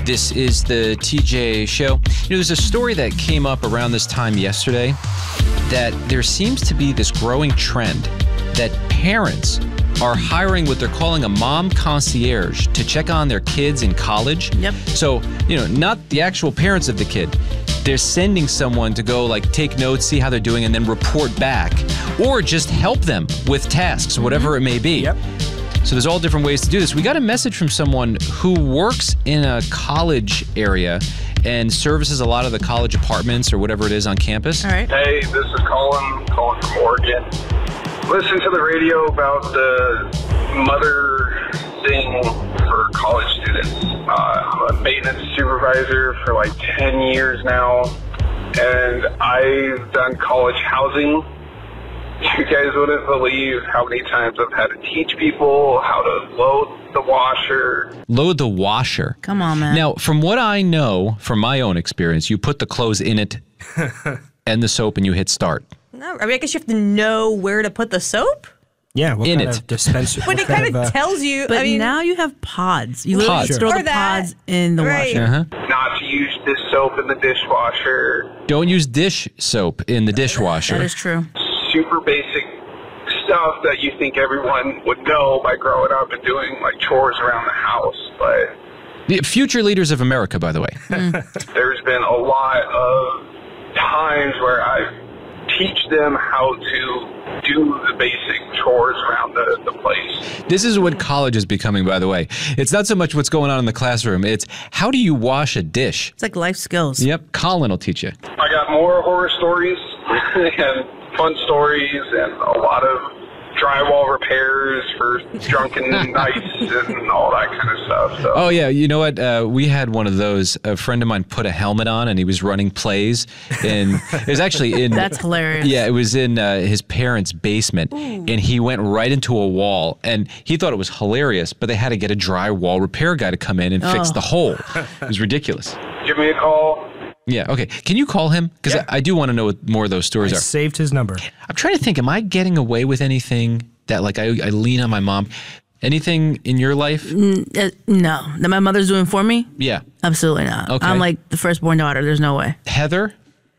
This is the TJ Show. There's a story that came up around this time yesterday that there seems to be this growing trend that parents are hiring what they're calling a mom concierge to check on their kids in college. Yep. So, not the actual parents of the kid. They're sending someone to go take notes, see how they're doing, and then report back. Or just help them with tasks, whatever it may be. Yep. So there's all different ways to do this. We got a message from someone who works in a college area and services a lot of the college apartments or whatever it is on campus. All right. Hey, this is calling from Oregon. Listen to the radio about the mother thing for college students. I'm a maintenance supervisor for 10 years now, and I've done college housing. You guys wouldn't believe how many times I've had to teach people how to load the washer. Load the washer. Come on, man. Now, from what I know from my own experience, you put the clothes in it and the soap and you hit start. No, I guess you have to know where to put the soap. Yeah, what In kind it. of dispenser? But it kind of tells you. But now you have pods. You literally Pods. throw Or the that. pods in the Right. washer. Not to use this soap in the dishwasher. Don't use dish soap in the dishwasher. That is true. Super basic stuff that you think everyone would know by growing up and doing chores around the house. But The future leaders of America, by the way. there's been a lot of times where I teach them how to do the basic chores around the place. This is what college is becoming, by the way. It's not so much what's going on in the classroom. It's how do you wash a dish? It's like life skills. Yep, Colin will teach you. I got more horror stories and fun stories and a lot of drywall repairs for drunken nights and all that kind of stuff. So. Oh, yeah. You know what? We had one of those. A friend of mine put a helmet on and he was running plays. And it was actually in... That's hilarious. Yeah, it was in his parents' basement. And he went right into a wall. And he thought it was hilarious, but they had to get a drywall repair guy to come in and fix the hole. It was ridiculous. Give me a call. Yeah, okay. Can you call him? Because Yeah. I do want to know what more of those stories I are. saved his number. I'm trying to think, am I getting away with anything that I lean on my mom? Anything in your life? No. That my mother's doing for me? Yeah. Absolutely not. Okay. I'm like the firstborn daughter. There's no way. Heather?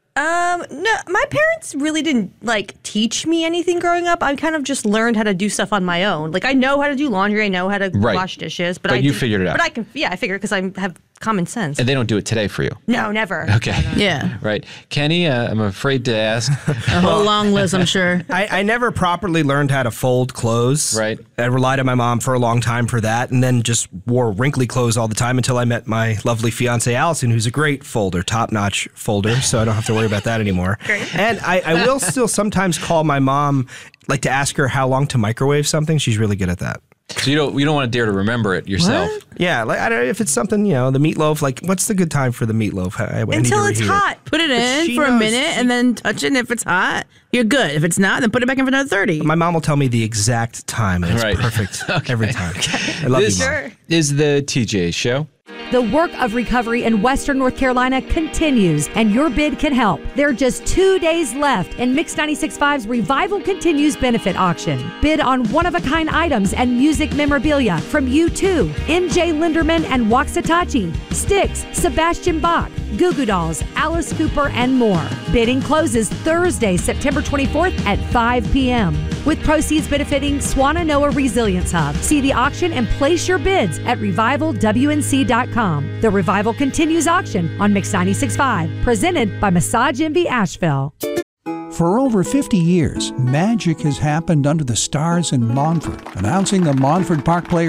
No, my parents really didn't teach me anything growing up. I kind of just learned how to do stuff on my own. I know how to do laundry. I know how to Right. wash dishes. But you figured it out. But I figured because I have common sense. And they don't do it today for you. No, never. Okay. Yeah. Right. Kenny, I'm afraid to ask. A whole long list, I'm sure. I never properly learned how to fold clothes. Right. I relied on my mom for a long time for that, and then just wore wrinkly clothes all the time until I met my lovely fiance, Allison, who's a great folder, top-notch folder, so I don't have to worry about that anymore. Great. And I will still sometimes call my mom, to ask her how long to microwave something. She's really good at that. So you don't want to dare to remember it yourself. What? Yeah, I don't know if it's something, the meatloaf, what's the good time for the meatloaf? I need Until to it's reheat it. hot. Put it in she for a knows- minute and then touch it. And if it's hot, you're good. If it's not, then put it back in for another 30. My mom will tell me the exact time, and it's Right. perfect every time. I love This you, Mom. Sure. is the TJ Show. The work of recovery in Western North Carolina continues, and your bid can help. There are just 2 days left in Mix 96.5's Revival Continues benefit auction. Bid on one-of-a-kind items and music memorabilia from U2, MJ Linderman and Waxahachie, Styx, Sebastian Bach, Goo Goo Dolls, Alice Cooper, and more. Bidding closes Thursday, September 24th at 5 p.m. with proceeds benefiting Swananoa Resilience Hub. See the auction and place your bids at revivalwnc.com. The Revival Continues auction on Mix 96.5, presented by Massage Envy Asheville. For over 50 years, magic has happened under the stars in Montford, announcing the Montford Park Players